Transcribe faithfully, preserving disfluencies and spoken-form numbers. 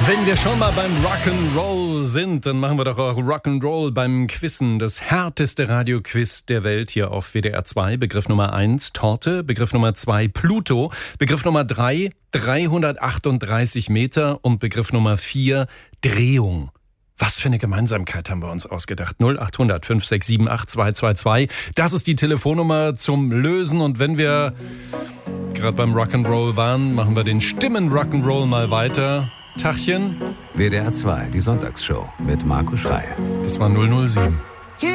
Wenn wir schon mal beim Rock'n'Roll sind, dann machen wir doch auch Rock'n'Roll beim Quizzen. Das härteste Radioquiz der Welt hier auf W D R zwei. Begriff Nummer eins, Torte. Begriff Nummer zwei, Pluto. Begriff Nummer drei, dreihundertachtunddreißig Meter. Und Begriff Nummer vier, Drehung. Was für eine Gemeinsamkeit haben wir uns ausgedacht. null acht hundert fünf sechs sieben acht zwei zwei zwei. Das ist die Telefonnummer zum Lösen. Und wenn wir gerade beim Rock'n'Roll waren, machen wir den Stimmen-Rock'n'Roll mal weiter. Tachchen. W D R zwei, die Sonntagsshow mit Marco Schreil. Das war null null sieben.